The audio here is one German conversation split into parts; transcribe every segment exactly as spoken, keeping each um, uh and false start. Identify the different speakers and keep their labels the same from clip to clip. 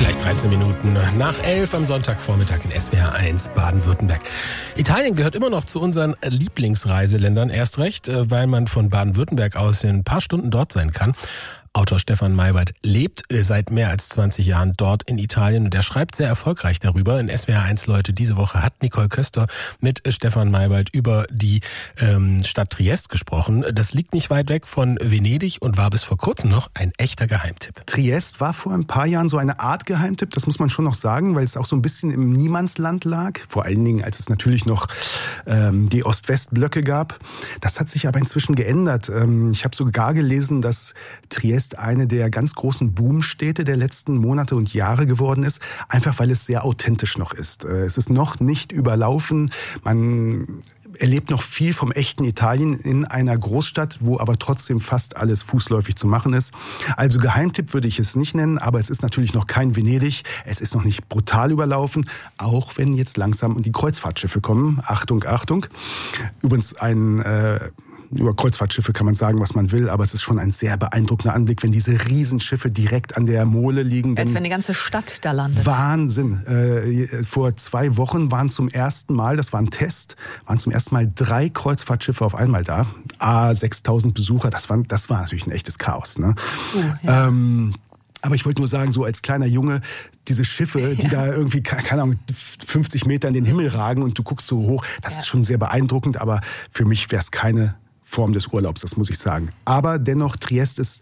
Speaker 1: Gleich dreizehn Minuten nach elf am Sonntagvormittag in S W R eins Baden-Württemberg. Italien gehört immer noch zu unseren Lieblingsreiseländern, erst recht, weil man von Baden-Württemberg aus in ein paar Stunden dort sein kann. Autor Stefan Maywald lebt seit mehr als zwanzig Jahren dort in Italien und er schreibt sehr erfolgreich darüber. In S W R eins Leute diese Woche hat Nicole Köster mit Stefan Maywald über die ähm, Stadt Triest gesprochen. Das liegt nicht weit weg von Venedig und war bis vor kurzem noch ein echter Geheimtipp.
Speaker 2: Triest war vor ein paar Jahren so eine Art Geheimtipp, das muss man schon noch sagen, weil es auch so ein bisschen im Niemandsland lag. Vor allen Dingen, als es natürlich noch ähm, die Ost-West-Blöcke gab. Das hat sich aber inzwischen geändert. Ähm, ich habe sogar gelesen, dass Triest eine der ganz großen Boomstädte der letzten Monate und Jahre geworden ist, einfach weil es sehr authentisch noch ist. Es ist noch nicht überlaufen, man erlebt noch viel vom echten Italien in einer Großstadt, wo aber trotzdem fast alles fußläufig zu machen ist. Also Geheimtipp würde ich es nicht nennen, aber es ist natürlich noch kein Venedig, es ist noch nicht brutal überlaufen, auch wenn jetzt langsam die Kreuzfahrtschiffe kommen. Achtung, Achtung. Übrigens ein... Äh, Über Kreuzfahrtschiffe kann man sagen, was man will, aber es ist schon ein sehr beeindruckender Anblick, wenn diese Riesenschiffe direkt an der Mole liegen.
Speaker 3: Als wenn eine ganze Stadt da landet.
Speaker 2: Wahnsinn. Äh, vor zwei Wochen waren zum ersten Mal, das war ein Test, waren zum ersten Mal drei Kreuzfahrtschiffe auf einmal da. Ah, sechstausend Besucher, das war, das war natürlich ein echtes Chaos. Ne? Uh, ja. ähm, Aber ich wollte nur sagen, so als kleiner Junge, diese Schiffe, die ja. da irgendwie, keine Ahnung, fünfzig Meter in den Himmel ragen und du guckst so hoch, das ja. ist schon sehr beeindruckend, aber für mich wäre es keine Form des Urlaubs, das muss ich sagen. Aber dennoch, Triest ist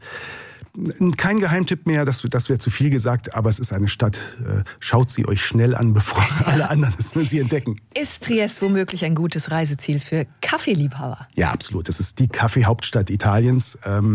Speaker 2: kein Geheimtipp mehr, das, das wäre zu viel gesagt, aber es ist eine Stadt, schaut sie euch schnell an, bevor ja. alle anderen sie entdecken.
Speaker 3: Ist Triest womöglich ein gutes Reiseziel für Kaffeeliebhaber?
Speaker 2: Ja, absolut. Das ist die Kaffeehauptstadt Italiens.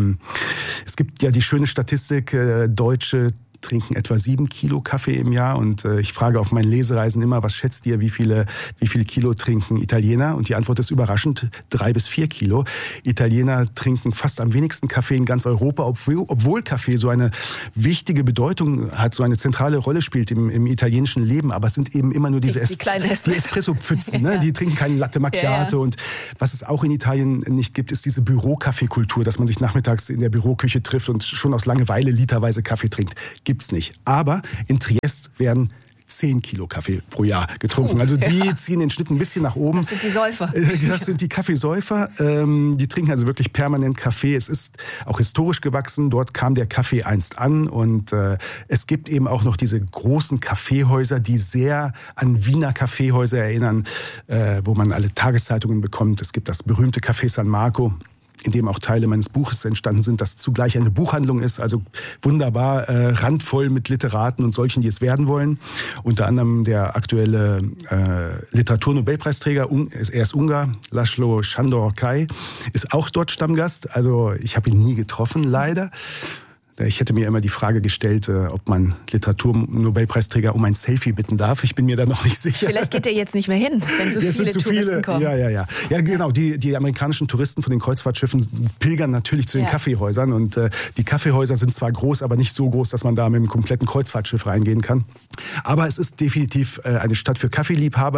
Speaker 2: Es gibt ja die schöne Statistik, Deutsche trinken etwa sieben Kilo Kaffee im Jahr und äh, ich frage auf meinen Lesereisen immer, was schätzt ihr, wie viele, wie viele Kilo trinken Italiener? Und die Antwort ist überraschend, drei bis vier Kilo. Italiener trinken fast am wenigsten Kaffee in ganz Europa, obwohl, obwohl Kaffee so eine wichtige Bedeutung hat, so eine zentrale Rolle spielt im, im italienischen Leben. Aber es sind eben immer nur diese
Speaker 3: die, die,
Speaker 2: es- die Espresso-Pfützen, ne? Die trinken keinen Latte Macchiato. Ja. Und was es auch in Italien nicht gibt, ist diese Bürokaffeekultur, dass man sich nachmittags in der Büroküche trifft und schon aus Langeweile literweise Kaffee trinkt. Gibt's nicht. Aber in Triest werden zehn Kilo Kaffee pro Jahr getrunken. Also die ja. ziehen den Schnitt ein bisschen nach oben.
Speaker 3: Das sind die Säufer.
Speaker 2: Das sind die Kaffeesäufer. Die trinken also wirklich permanent Kaffee. Es ist auch historisch gewachsen. Dort kam der Kaffee einst an. Und es gibt eben auch noch diese großen Kaffeehäuser, die sehr an Wiener Kaffeehäuser erinnern, wo man alle Tageszeitungen bekommt. Es gibt das berühmte Café San Marco, in dem auch Teile meines Buches entstanden sind, das zugleich eine Buchhandlung ist, also wunderbar äh, randvoll mit Literaten und solchen, die es werden wollen. Unter anderem der aktuelle äh, Literaturnobelpreisträger, er ist Ungar, László Sándor-Kai, ist auch dort Stammgast. Also ich habe ihn nie getroffen, leider. Ich hätte mir immer die Frage gestellt, ob man Literaturnobelpreisträger um ein Selfie bitten darf. Ich bin mir da noch nicht sicher.
Speaker 3: Vielleicht geht er jetzt nicht mehr hin, wenn so
Speaker 2: jetzt
Speaker 3: viele
Speaker 2: zu
Speaker 3: Touristen
Speaker 2: viele.
Speaker 3: kommen.
Speaker 2: Ja, ja, ja. Ja, genau. Die, die amerikanischen Touristen von den Kreuzfahrtschiffen pilgern natürlich zu den ja. Kaffeehäusern. Und äh, die Kaffeehäuser sind zwar groß, aber nicht so groß, dass man da mit einem kompletten Kreuzfahrtschiff reingehen kann. Aber es ist definitiv äh, eine Stadt für Kaffeeliebhaber.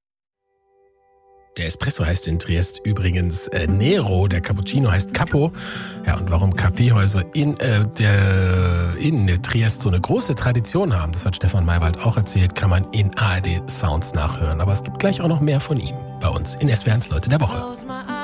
Speaker 1: Der Espresso heißt in Triest übrigens äh, Nero, der Cappuccino heißt Capo. Ja, und warum Kaffeehäuser in, äh, der, in Triest so eine große Tradition haben, das hat Stefan Maywald auch erzählt, kann man in A R D Sounds nachhören. Aber es gibt gleich auch noch mehr von ihm bei uns in S W R eins Leute der Woche.